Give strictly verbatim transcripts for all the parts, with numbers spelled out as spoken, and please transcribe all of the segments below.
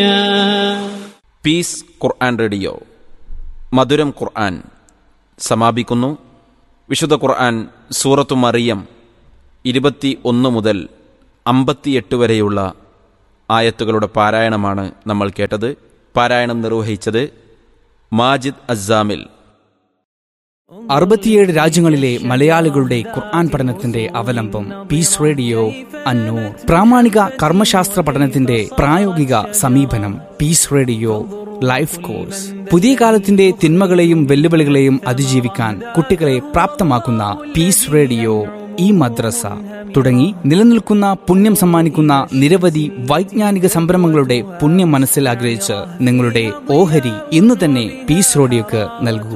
Piece ഖുർആൻ radio മധുരം ഖുർആൻ സമാപിക്കുന്നു. വിശുദ്ധ ഖുർആൻ സൂറത്തു മറിയം ഇരുപത്തി ഒന്ന് മുതൽ അമ്പത്തിയെട്ട് വരെയുള്ള ആയത്തുകളുടെ പാരായണമാണ് നമ്മൾ കേട്ടത്. പാരായണം നിർവഹിച്ചത് മാജിദ് അസ്സാമിൽ. അറുപത്തിയേഴ് രാജ്യങ്ങളിലെ മലയാളികളുടെ ഖുർആൻ പഠനത്തിന്റെ അവലംബം പീസ് റേഡിയോ അന്നൂർ. പ്രാമാണിക കർമ്മശാസ്ത്ര പഠനത്തിന്റെ പ്രായോഗിക സമീപനം പീസ് റേഡിയോ ലൈഫ് കോഴ്സ്. പുതിയ കാലത്തിന്റെ തിന്മകളെയും വെല്ലുവിളികളെയും അതിജീവിക്കാൻ കുട്ടികളെ പ്രാപ്തമാക്കുന്ന പീസ് റേഡിയോ ഈ മദ്രസ തുടങ്ങി നിലനിൽക്കുന്ന പുണ്യം സമ്മാനിക്കുന്ന നിരവധി വൈജ്ഞാനിക സംരംഭങ്ങളുടെ പുണ്യം മനസ്സിൽ ആഗ്രഹിച്ച് നിങ്ങളുടെ ഓഹരി ഇന്ന് തന്നെ പീസ് റേഡിയോക്ക് നൽകൂ.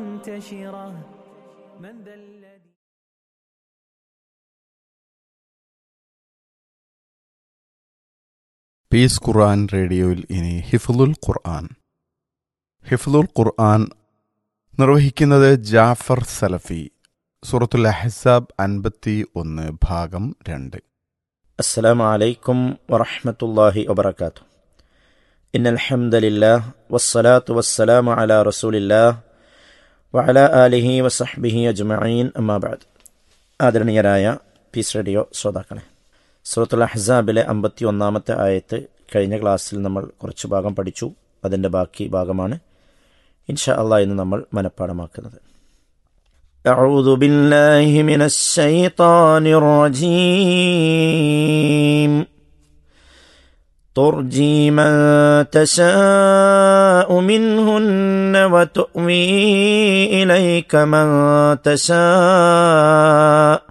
പീസ് ഖുർആൻ റേഡിയോയിൽ ഇനി ഹിഫ്ളുൽ ഖുർആൻ. ഹിഫ്ളുൽ ഖുർആൻ നിർവഹിക്കുന്നത് ജാഫർ സലഫി. സൂറത്തുൽ അഹ്സാബ് അൻപത്തി ഒന്ന് ഭാഗം രണ്ട്. അസ്സലാമു അലൈക്കും വറഹ്മത്തുള്ളാഹി വബറകാതുഹു. ഇന്നൽ ഹംദലില്ലാഹ് വസ്സലാത്തു വസ്സലാമു അലാ റസൂലില്ലാഹ് വഅലാ ആലിഹി വസഹ്ബിഹി അജ്മഈൻ. അമ്മാ ബഅദ്. ആദരണീയരായ പീസ് റേഡിയോ ശ്രോതാക്കളെ, സൂറത്തുൽ അഹ്സാബിലെ അമ്പത്തി ഒന്നാമത്തെ ആയത്ത് കഴിഞ്ഞ ക്ലാസ്സിൽ നമ്മൾ കുറച്ച് ഭാഗം പഠിച്ചു. അതിൻ്റെ ബാക്കി ഭാഗമാണ് ഇൻഷാ അല്ലാഹ് ഇന്ന് നമ്മൾ മനഃപ്പാഠമാക്കുന്നത്. അഊദു ബില്ലാഹി മിനശ് ശൈത്വാനിർ റജീം. തുർജി മൻ തശാഉ മിൻഹുന്ന വതുഅ്വി ഇലൈക മൻ തശാഉ